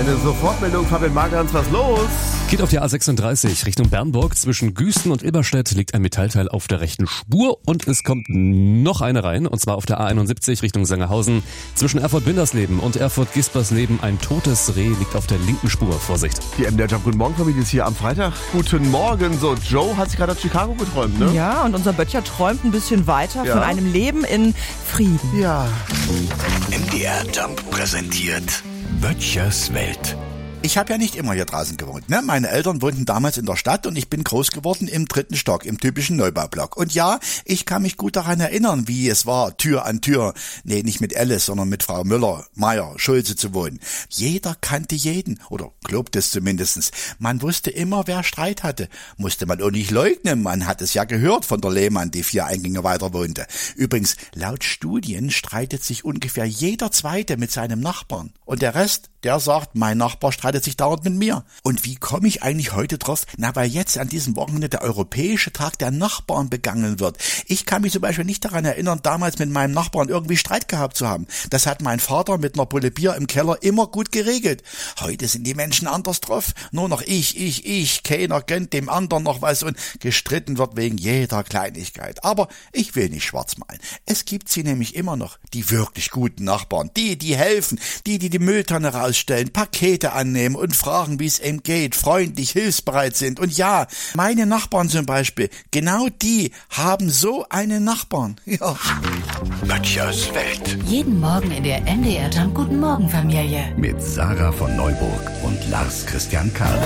eine Sofortmeldung. Fabian Margans, was los? Geht auf die A36 Richtung Bernburg. Zwischen Güsten und Ilberstedt liegt ein Metallteil auf der rechten Spur und es kommt noch eine rein, und zwar auf der A71 Richtung Sangerhausen. Zwischen Erfurt-Bindersleben und Erfurt-Gispersleben ein totes Reh liegt auf der linken Spur. Vorsicht. Die MDR Jump Guten Morgen Familie ist hier am Freitag. Guten Morgen. So, Joe hat sich gerade aus Chicago geträumt, ne? Ja, und unser Böttcher träumt ein bisschen weiter von einem Leben in Frieden. Ja. MDR Jump präsentiert Böttchers Welt. Ich habe ja nicht immer hier draußen gewohnt, ne? Meine Eltern wohnten damals in der Stadt und ich bin groß geworden im 3. Stock, im typischen Neubaublock. Und ja, ich kann mich gut daran erinnern, wie es war, Tür an Tür, nee, nicht mit Alice, sondern mit Frau Müller, Meier, Schulze zu wohnen. Jeder kannte jeden, oder glaubte es zumindestens. Man wusste immer, wer Streit hatte. Musste man auch nicht leugnen, man hat es ja gehört von der Lehmann, die 4 Eingänge weiter wohnte. Übrigens, laut Studien streitet sich ungefähr jeder Zweite mit seinem Nachbarn. Und der Rest, der sagt, mein Nachbar streitet sich dauernd mit mir. Und wie komme ich eigentlich heute drauf? Na, weil jetzt an diesem Wochenende der Europäische Tag der Nachbarn begangen wird. Ich kann mich zum Beispiel nicht daran erinnern, damals mit meinem Nachbarn irgendwie Streit gehabt zu haben. Das hat mein Vater mit einer Pulle Bier im Keller immer gut geregelt. Heute sind die Menschen anders drauf. Nur noch ich. Keiner gönnt dem anderen noch was und gestritten wird wegen jeder Kleinigkeit. Aber ich will nicht schwarz malen. Es gibt sie nämlich immer noch, die wirklich guten Nachbarn. Die helfen, die Mülltonne rausstellen, Pakete annehmen und fragen, wie es ihm geht, freundlich, hilfsbereit sind. Und ja, meine Nachbarn zum Beispiel, genau die haben so einen Nachbarn. Ja. Böttchers Welt. Jeden Morgen in der MDR Jump Guten Morgen Familie. Mit Sarah von Neuburg und Lars Christian Karl.